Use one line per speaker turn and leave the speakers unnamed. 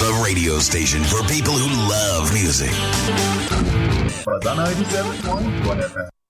The radio station for people who love music.
Da 97.1 FM.